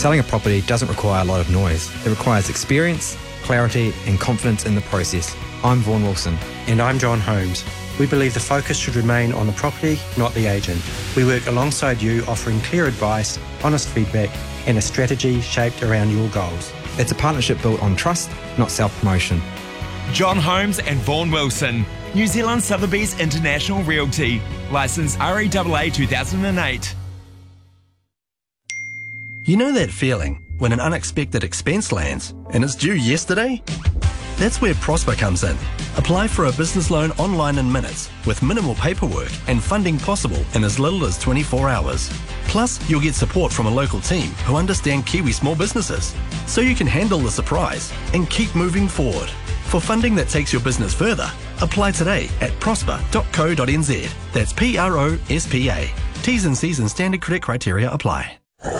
Selling a property doesn't require a lot of noise. It requires experience, clarity and confidence in the process. I'm Vaughan Wilson. And I'm John Holmes. We believe the focus should remain on the property, not the agent. We work alongside you, offering clear advice, honest feedback and a strategy shaped around your goals. It's a partnership built on trust, not self-promotion. John Holmes and Vaughan Wilson, New Zealand Sotheby's International Realty, licence RAAA 2008. You know that feeling when an unexpected expense lands and it's due yesterday? That's where Prosper comes in. Apply for a business loan online in minutes with minimal paperwork and funding possible in as little as 24 hours. Plus, you'll get support from a local team who understand Kiwi small businesses, so you can handle the surprise and keep moving forward. For funding that takes your business further, apply today at prosper.co.nz. That's PROSPA. T's and C's and standard credit criteria apply.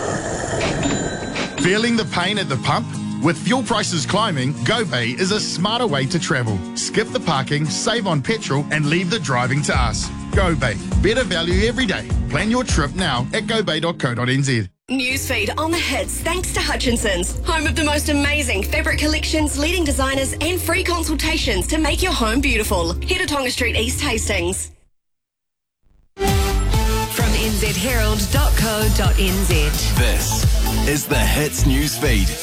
Feeling the pain at the pump? With fuel prices climbing, GoBay is a smarter way to travel. Skip the parking, save on petrol, and leave the driving to us. GoBay. Better value every day. Plan your trip now at gobay.co.nz. Newsfeed on the hits thanks to Hutchinson's, home of the most amazing fabric collections, leading designers and free consultations to make your home beautiful. Head to Tonga Street East Hastings. From nzherald.co.nz. This is the Hits Newsfeed.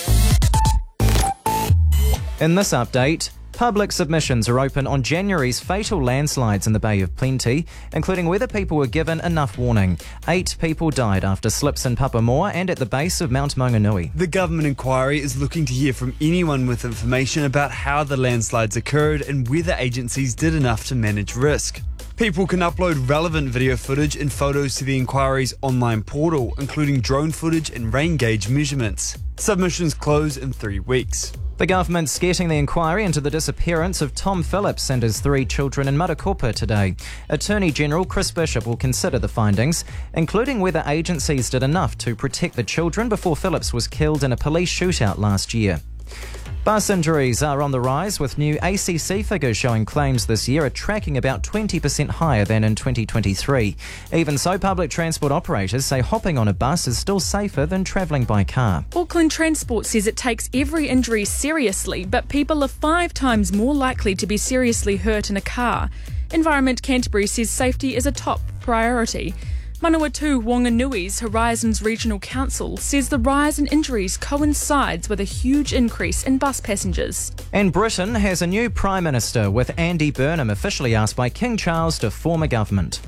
In this update, public submissions are open on January's fatal landslides in the Bay of Plenty, including whether people were given enough warning. 8 people died after slips in Papamoa and at the base of Mount Maunganui. The government inquiry is looking to hear from anyone with information about how the landslides occurred and whether agencies did enough to manage risk. People can upload relevant video footage and photos to the inquiry's online portal, including drone footage and rain gauge measurements. Submissions close in 3 weeks. The government's getting the inquiry into the disappearance of Tom Phillips and his 3 children in Matakopa today. Attorney General Chris Bishop will consider the findings, including whether agencies did enough to protect the children before Phillips was killed in a police shootout last year. Bus injuries are on the rise, with new ACC figures showing claims this year are tracking about 20% higher than in 2023. Even so, public transport operators say hopping on a bus is still safer than travelling by car. Auckland Transport says it takes every injury seriously, but people are 5 times more likely to be seriously hurt in a car. Environment Canterbury says safety is a top priority. Manawatu Wanganui's Horizons Regional Council says the rise in injuries coincides with a huge increase in bus passengers. And Britain has a new Prime Minister, with Andy Burnham officially asked by King Charles to form a government.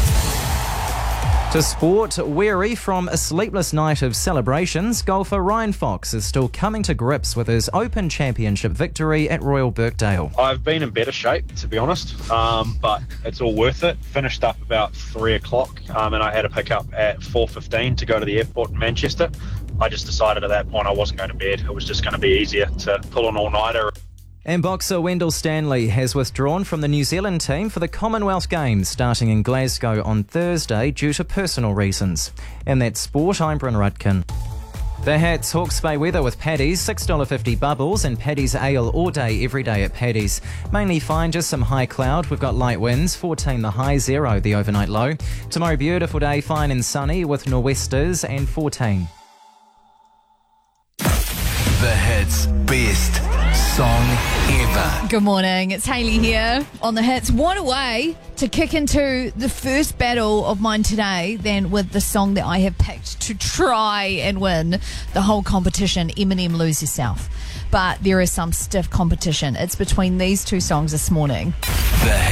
To sport, weary from a sleepless night of celebrations, golfer Ryan Fox is still coming to grips with his Open Championship victory at Royal Birkdale. I've been in better shape, to be honest, but it's all worth it. Finished up about 3 o'clock and I had to pick up at 4:15 to go to the airport in Manchester. I just decided at that point I wasn't going to bed. It was just going to be easier to pull an all-nighter. And boxer Wendell Stanley has withdrawn from the New Zealand team for the Commonwealth Games starting in Glasgow on Thursday due to personal reasons. And that's sport, I'm Bryn Rudkin. The Hats Hawke's Bay weather with Paddy's, $6.50 bubbles and Paddy's ale all day, every day at Paddy's. Mainly fine, just some high cloud. We've got light winds, 14 the high, 0 the overnight low. Tomorrow beautiful day, fine and sunny with nor'westers and 14. The Hits Best Song Ever. Good morning, it's Hayley here on The Hits. What a way to kick into the first battle of mine today than with the song that I have picked to try and win the whole competition, Eminem Lose Yourself. But there is some stiff competition. It's between these 2 songs this morning. The